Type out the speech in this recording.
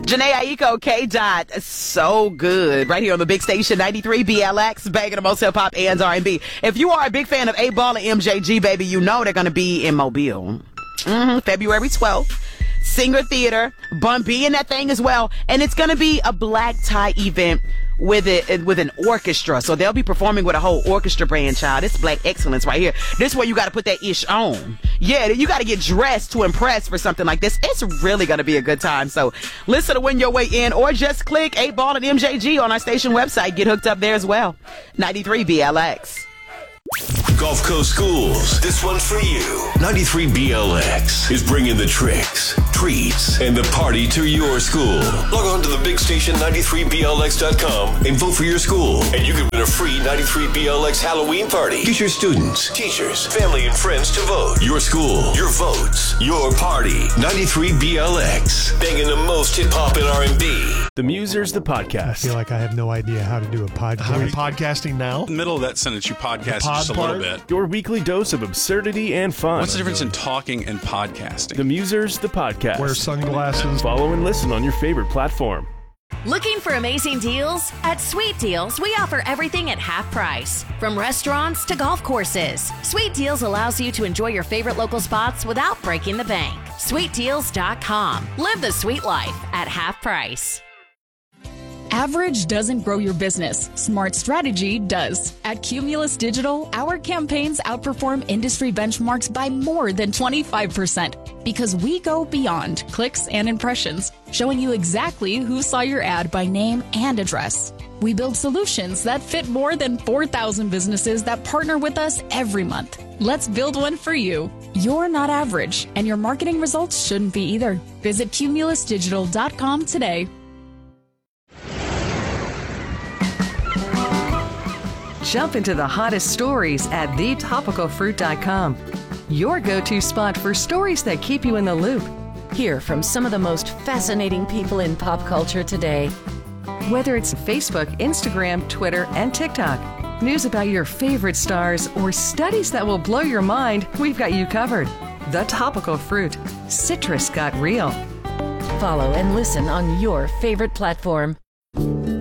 Janae Aiko, K-Dot, so good. Right here on the big station, 93 BLX, banging the most hip-hop and R&B. If you are a big fan of 8Ball and MJG, baby, you know they're going to be in Mobile. February 12th. Singer Theater, Bun B in that thing as well. And it's going to be a black tie event with an orchestra. So they'll be performing with a whole orchestra band, child. It's black excellence right here. This is where you got to put that ish on. Yeah, you got to get dressed to impress for something like this. It's really going to be a good time. So listen to Win Your Way In, or just click 8Ball and MJG on our station website. Get hooked up there as well. 93 BLX. Gulf Coast Schools, this one's for you. 93 BLX is bringing the tricks, treats, and the party to your school. Log on to the big station 93blx.com and vote for your school. And you can win a free 93 BLX Halloween party. Get your students, teachers, family, and friends to vote. Your school, your votes, your party. 93 BLX, banging the most hip-hop and R&B. The Musers, the podcast. I feel like I have no idea how to do a podcast. How are you podcasting now? In the middle of that sentence, you podcast just a little bit. Your weekly dose of absurdity and fun. What's the difference in talking and podcasting? The Musers, the podcast. Wear sunglasses. Follow and listen on your favorite platform. Looking for amazing deals? At Sweet Deals, we offer everything at half price. From restaurants to golf courses, Sweet Deals allows you to enjoy your favorite local spots without breaking the bank. SweetDeals.com. Live the sweet life at half price. Average doesn't grow your business. Smart strategy does. At Cumulus Digital, our campaigns outperform industry benchmarks by more than 25% because we go beyond clicks and impressions, showing you exactly who saw your ad by name and address. We build solutions that fit more than 4,000 businesses that partner with us every month. Let's build one for you. You're not average, and your marketing results shouldn't be either. Visit cumulusdigital.com today. Jump into the hottest stories at thetopicalfruit.com. Your go-to spot for stories that keep you in the loop. Hear from some of the most fascinating people in pop culture today. Whether it's Facebook, Instagram, Twitter, and TikTok, news about your favorite stars, or studies that will blow your mind, we've got you covered. The Topical Fruit. Citrus got real. Follow and listen on your favorite platform.